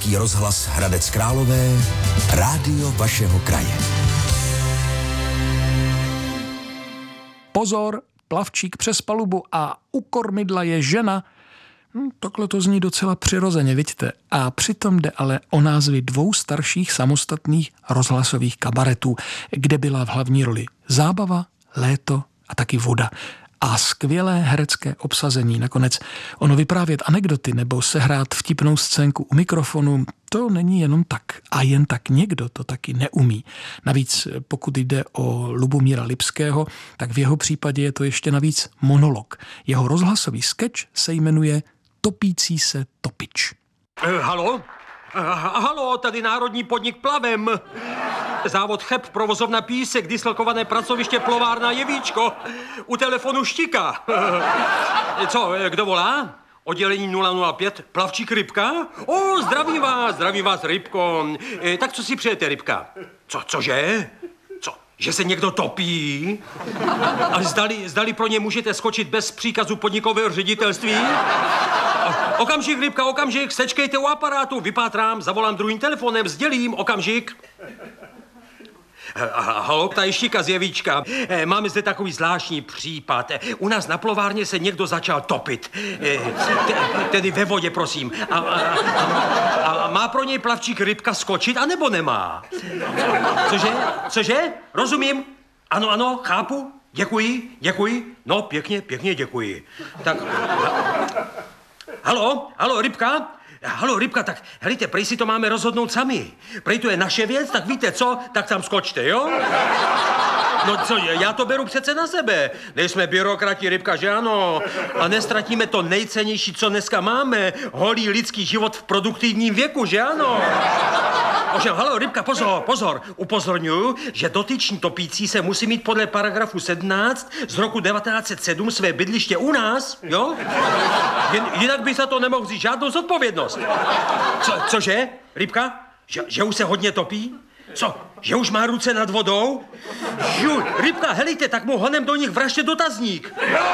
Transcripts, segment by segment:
Český rozhlas Hradec Králové, rádio vašeho kraje. Pozor, plavčík přes palubu a u kormidla je žena. Takhle to zní docela přirozeně, vidíte. A přitom jde ale o názvy 2 starších samostatných rozhlasových kabaretů, kde byla v hlavní roli zábava, léto a taky voda. A skvělé herecké obsazení. Nakonec ono vyprávět anekdoty nebo sehrát vtipnou scénku u mikrofonu, to není jenom tak. A jen tak někdo to taky neumí. Navíc pokud jde o Lubomíra Lipského, tak v jeho případě je to ještě navíc monolog. Jeho rozhlasový sketch se jmenuje Topící se topič. Halo? Halo, tady Národní podnik Plavem. Závod Cheb, provozovna Písek, dislokované pracoviště Plovárna Jevíčko. U telefonu Štika. Co, kdo volá? Oddělení 005, plavčík Rybka? Zdravím vás, Rybko. Tak co si přejete, Rybka? Cože? Co? Že se někdo topí? A zdali pro ně můžete skočit bez příkazu podnikového ředitelství? Okamžik, Rybka, okamžik, sečkejte u aparátu, vypátrám, zavolám druhým telefonem, sdělím, okamžik. Halo, tady Štika z Jevíčka. Máme zde takový zvláštní případ. U nás na plovárně se někdo začal topit. Tedy ve vodě, prosím. A má pro něj plavčík Rybka skočit, anebo nemá? Cože? Rozumím? Ano, chápu. Děkuji. No, pěkně děkuji. Tak... Halo, Rybka, tak helejte, prej si to máme rozhodnout sami. Prej to je naše věc, tak víte co, tak tam skočte, jo? No co, já to beru přece na sebe. Nejsme byrokrati, Rybka, že ano? A nestratíme to nejcennější, co dneska máme. Holý lidský život v produktivním věku, že ano? Ovšem, halo, Rybka, pozor. Upozorňuji, že dotyční topící se musí mít podle paragrafu 17 z roku 1907 své bydliště u nás, jo? Jinak by za to nemohl vzít žádnou zodpovědnost. Cože, Rybka? Že už se hodně topí? Co? Že už má ruce nad vodou? Rybka, helejte, tak mu honem do nich vražte dotazník.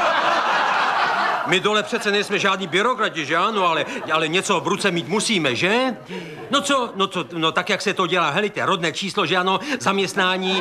My dole přece nejsme žádní byrokrati, že ano, ale něco v ruce mít musíme, že? No tak jak se to dělá, helejte, rodné číslo, že ano, zaměstnání.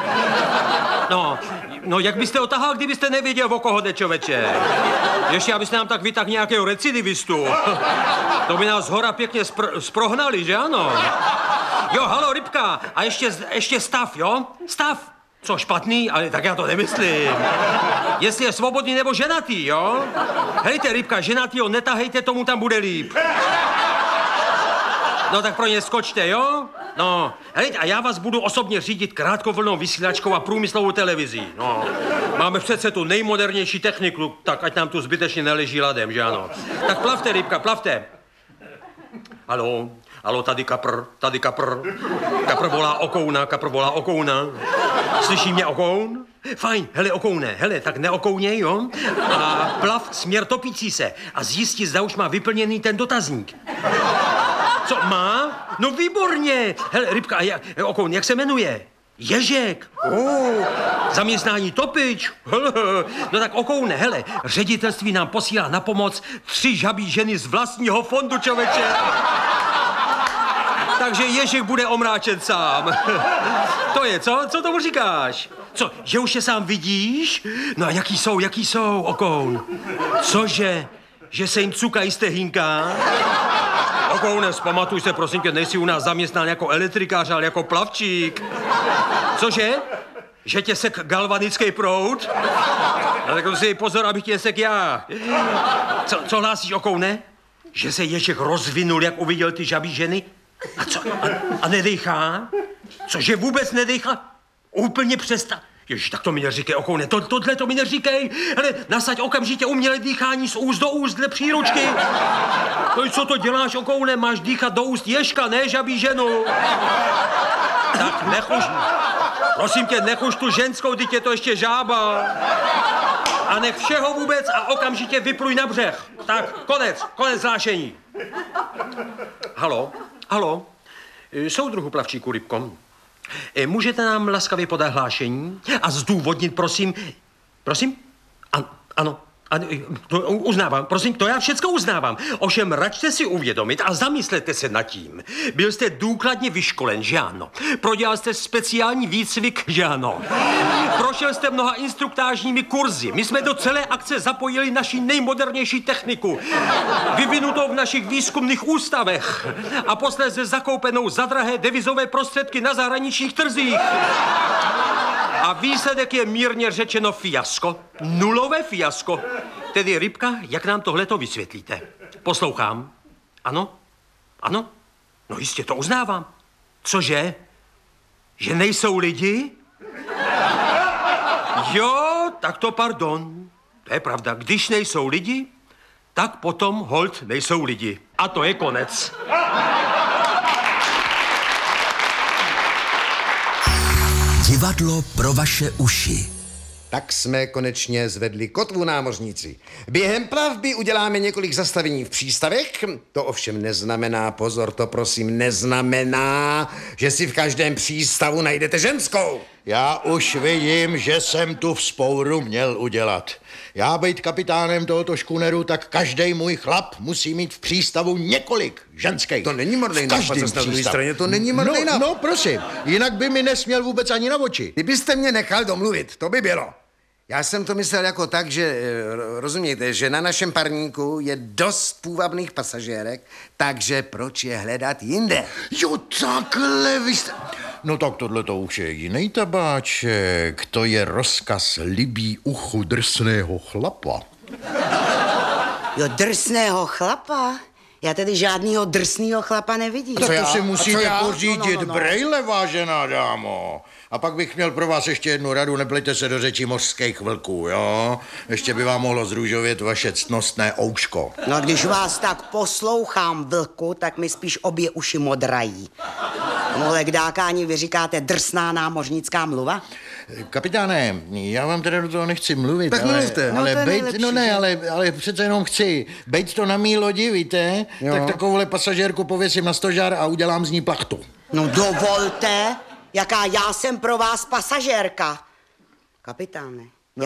No jak byste otahal, kdybyste nevěděl, o koho jde, člověče? Ještě abyste nám tak vytáhl nějakého recidivistu. To by nás zhora pěkně sprohnali, že ano? Jo, halo, Rybka, a ještě stav, jo? Stav. Co, špatný? Ale tak já to nemyslím. Jestli je svobodný nebo ženatý, jo? Hejte, Rybka, ženatýho netahejte, tomu tam bude líp. No tak pro ně skočte, jo? No, hejte, a já vás budu osobně řídit krátkovlnou vysílačkou a průmyslovou televizí. No, máme přece tu nejmodernější techniku, tak ať nám tu zbytečně neleží ladem, že ano? Tak plavte, Rybka, plavte. Halo, tady kapr. Kapr volá okouna. Slyší mě okoun? Fajn, hele, okoune, tak neokouněj, jo? A plav směr topící se a zjistí, zda už má vyplněný ten dotazník. Co, má? No výborně. Hele, Rybka, okoun, jak se jmenuje? Ježek. Zaměstnání topič. No tak okoune, hele, ředitelství nám posílá na pomoc 3 žabí ženy z vlastního fondu, člověče. Takže Ježek bude omráčen sám. To je, co? Co tomu říkáš? Co, že už je sám vidíš? No a jaký jsou, okoun? Cože? Že se jim cukají stehínka? Okoune, vzpamatuj se, prosím tě, nejsi u nás zaměstnán jako elektrikář, ale jako plavčík. Cože? Že tě sek galvanický proud? No tak si pozor, abych tě nesek já. Co hlásíš, okoune? Že se Ježek rozvinul, jak uviděl ty žabí ženy? A co? A nedejchá? Cože vůbec nedejchá? Úplně přestá. Ježiš, tak to mi neříkej, okoune, tohle to mi neříkej. Hele, nasaď okamžitě umělé dýchání z úst do úst dle příručky. No co to děláš, okoune, máš dýchat do úst Ježka, ne žabí ženu. Tak nechuš, prosím tě, nechuš tu ženskou, teď je to ještě žába. A nech všeho vůbec a okamžitě vypluj na břeh. Tak, konec hlášení. Halo, soudruhu plavčíku Rybko. Můžete nám laskavě podat hlášení a zdůvodnit, prosím? Ano, To uznávám, prosím, to já všecko uznávám. Ovšem, račte si uvědomit a zamyslete se nad tím. Byl jste důkladně vyškolen, že ano? Prodělal jste speciální výcvik, že ano? Prošel jste mnoha instruktážními kurzy. My jsme do celé akce zapojili naši nejmodernější techniku, vyvinutou v našich výzkumných ústavech a posléze zakoupenou za drahé devizové prostředky na zahraničních trzích. A výsledek je mírně řečeno fiasko. Nulové fiasko. Tedy, Rybka, jak nám tohleto vysvětlíte? Poslouchám. Ano? Ano? No jistě, to uznávám. Cože? Že nejsou lidi? Jo, tak to pardon. To je pravda. Když nejsou lidi, tak potom holt nejsou lidi. A to je konec. Divadlo pro vaše uši. Tak jsme konečně zvedli kotvu, námořníci. Během plavby uděláme několik zastavení v přístavech. To ovšem neznamená, pozor, to prosím, neznamená, že si v každém přístavu najdete ženskou. Já už vidím, že jsem tu vzpouru měl udělat. Já být kapitánem tohoto škuneru, tak každý můj chlap musí mít v přístavu několik ženských. To není marný nápad, zase na druhé straně, to není marný nápad. No prosím, jinak by mi nesměl vůbec ani na oči. Kdybyste mě nechal domluvit, to by bylo. Já jsem to myslel jako tak, že, rozumíte, že na našem parníku je dost půvabných pasažérek, takže proč je hledat jinde? Jo, takhle vy jste... No tak tohle to už je jiný tabáček. To je rozkaz libí uchu drsného chlapa. Jo, drsného chlapa? Já tedy žádnýho drsného chlapa nevidím. Tak to si musíte pořídit No. brejle, vážená dámo. A pak bych měl pro vás ještě jednu radu, neplejte se do řečí mořských vlků, jo? Ještě by vám mohlo zrůžovět vaše ctnostné ouško. No, když vás tak poslouchám, vlku, tak mi spíš obě uši modrají. Tomuhle kdákání vy říkáte drsná námořnická mluva? Kapitáne, já vám teda do toho nechci mluvit, Tak mluvte. No, to je bejt, nejlepší, no ne, že? ale přece jenom chci. Bejt to na mý lodi, víte? Jo. Tak takovouhle pasažérku pověsím na stožár a udělám z ní plachtu. No dovolte, jaká já jsem pro vás pasažérka. Kapitáne,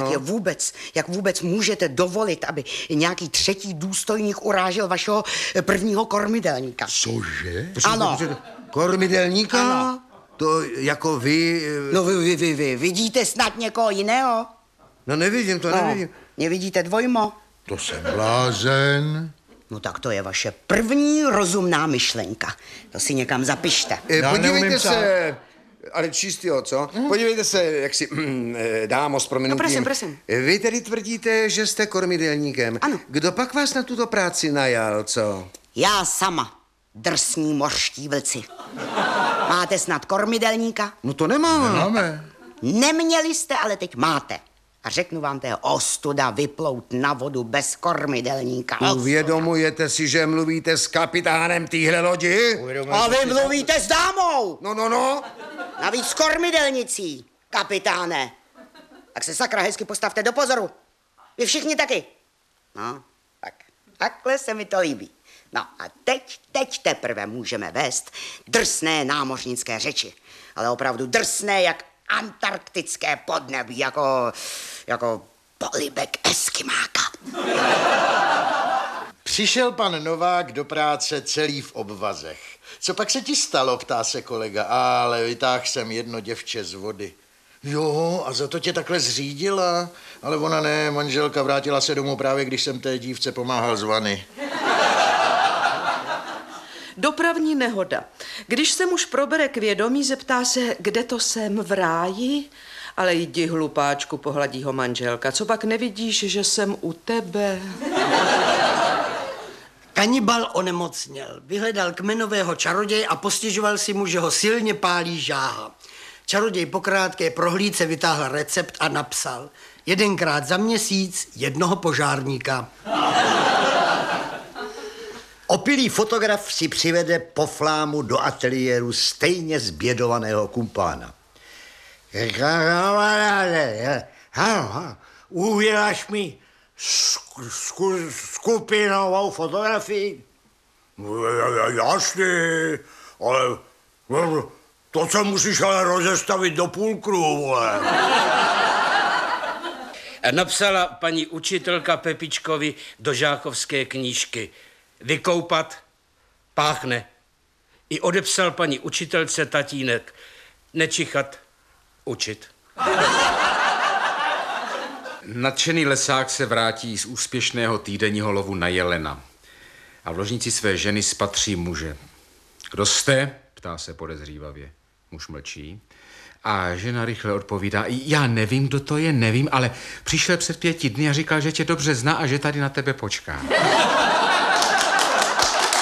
jak vůbec můžete dovolit, aby nějaký třetí důstojník urážel vašeho prvního kormidelníka? Cože? Ano. Kormidelníka? Ano. To jako vy... No vy vidíte snad někoho jiného? No nevidím, to nevidím. Nevidíte dvojmo? To jsem blázen. No tak to je vaše první rozumná myšlenka. To si někam zapište. Já Podívejte neumím se, ale čistý, co? Podívejte se, jak si, dámo, s prominutím. No prosím. Vy tedy tvrdíte, že jste kormidelníkem. Ano. Kdo pak vás na tuto práci najal, co? Já sama, drsní mořští vlci. Máte snad kormidelníka? No to nemáme. Máme. Neměli jste, ale teď máte. A řeknu vám, to je ostuda vyplout na vodu bez kormidelníka. Uvědomujete si, že mluvíte s kapitánem téhle lodi? A vy mluvíte s dámou! No. Navíc s kormidelnicí, kapitáne. Tak se sakra hezky postavte do pozoru. Vy všichni taky. No, tak. Takhle se mi to líbí. No a teď teprve můžeme vést drsné námořnické řeči. Ale opravdu drsné jak antarktické podnebí, jako polibek eskimáka. Přišel pan Novák do práce celý v obvazech. Co pak se ti stalo, ptá se kolega. Ale vytáhl jsem jedno děvče z vody. Jo, a za to tě takhle zřídila? Ale ona ne, manželka vrátila se domů právě, když jsem té dívce pomáhal z vany. Dopravní nehoda. Když se muž probere k vědomí, zeptá se, kde to jsem, v ráji? Ale jdi, hlupáčku, pohladí ho manželka. Co pak nevidíš, že jsem u tebe? Kanibal onemocněl, vyhledal kmenového čaroděje a postěžoval si mu, že ho silně pálí žáha. Čaroděj po krátké prohlídce vytáhl recept a napsal: 1krát za měsíc jednoho požárníka. Opilý fotograf si přivede po flámu do ateliéru stejně zbědovaného kumpána. Uděláš mi skupinovou fotografii? Jasně, ale to se musíš ale rozestavit do půlkruhu, vole. Napsala paní učitelka Pepičkovi do žákovské knížky. Vykoupat, páchne. I odepsal paní učitelce tatínek. Nečichat, učit. Nadšený lesák se vrátí z úspěšného týdenního lovu na jelena a v ložnici své ženy spatří muže. Kdo jste? Ptá se podezřívavě. Muž mlčí a žena rychle odpovídá. Já nevím, kdo to je, nevím, ale přišel před 5 dny a říkal, že tě dobře zná a že tady na tebe počká.